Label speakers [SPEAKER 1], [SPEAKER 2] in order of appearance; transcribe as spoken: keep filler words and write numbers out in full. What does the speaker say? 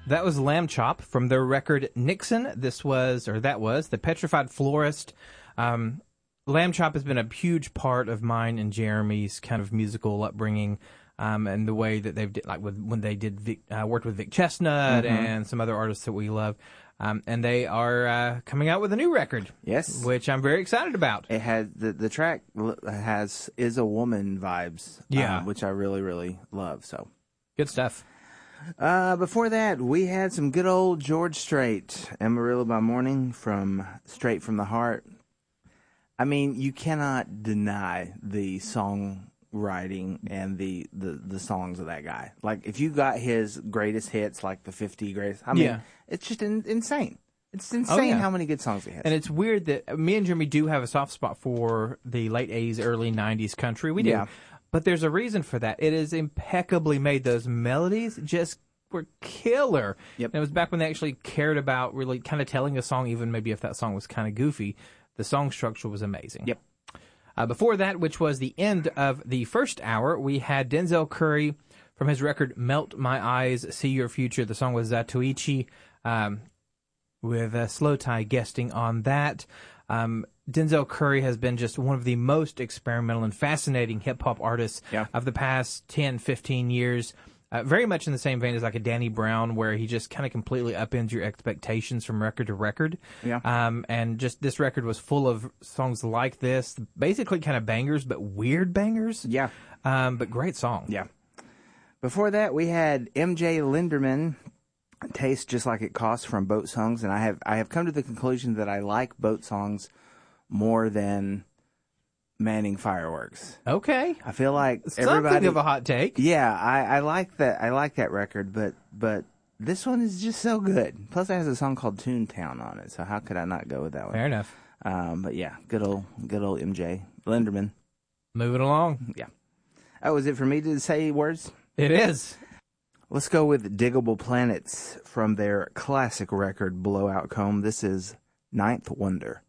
[SPEAKER 1] That was Lamb Chop from their record Nixon. This was, or that was, The Petrified Florist. Um, Lamb Chop has been a huge part of mine and Jeremy's kind of musical upbringing, um, and the way that they've did, like with, when they did Vic, uh, worked with Vic Chestnut mm-hmm. and some other artists that we love. Um, and they are uh, coming out with a new record.
[SPEAKER 2] Yes,
[SPEAKER 1] which I'm very excited about.
[SPEAKER 2] It has the the track has Is a Woman vibes.
[SPEAKER 1] Yeah,
[SPEAKER 2] um, which I really really love. So
[SPEAKER 1] good stuff.
[SPEAKER 2] Uh, before that, we had some good old George Strait, Amarillo by Morning from Straight from the Heart. I mean, you cannot deny the songwriting and the, the, the songs of that guy. Like, if you got his greatest hits, like the fifty greatest, I mean, yeah. it's just in, insane. It's insane oh, yeah. how many good songs he has.
[SPEAKER 1] And it's weird that me and Jeremy do have a soft spot for the late eighties, early nineties country. We do. Yeah. But there's a reason for that. It is impeccably made. Those melodies just were killer.
[SPEAKER 2] Yep.
[SPEAKER 1] And it was back when they actually cared about really kind of telling a song, even maybe if that song was kind of goofy. The song structure was amazing.
[SPEAKER 2] Yep.
[SPEAKER 1] Uh, before that, which was the end of the first hour, we had Denzel Curry from his record Melt My Eyes, See Your Future. The song was Zatoichi, um, with uh, Slow Tie guesting on that. Um, Denzel Curry has been just one of the most experimental and fascinating hip-hop artists
[SPEAKER 2] yeah.
[SPEAKER 1] of the past ten, fifteen years. Uh, very much in the same vein as like a Danny Brown, where he just kind of completely upends your expectations from record to record.
[SPEAKER 2] Yeah.
[SPEAKER 1] Um, and just this record was full of songs like this, basically kind of bangers, but weird bangers.
[SPEAKER 2] Yeah.
[SPEAKER 1] Um, but great song.
[SPEAKER 2] Yeah. Before that, we had M J Linderman, Taste Just Like It Costs from Boat Songs, and I have I have come to the conclusion that I like Boat Songs more than Manning Fireworks.
[SPEAKER 1] Okay.
[SPEAKER 2] I feel like
[SPEAKER 1] Something
[SPEAKER 2] everybody
[SPEAKER 1] of a hot take.
[SPEAKER 2] Yeah, I, I like that I like that record, but but this one is just so good. Plus it has a song called Toontown on it, so how could I not go with that one?
[SPEAKER 1] Fair enough.
[SPEAKER 2] Um, but yeah, good old good old M J Linderman.
[SPEAKER 1] Moving along.
[SPEAKER 2] Yeah. That was it for me to say words.
[SPEAKER 1] It is.
[SPEAKER 2] Let's go with Diggable Planets from their classic record Blowout Comb. This is Ninth Wonder.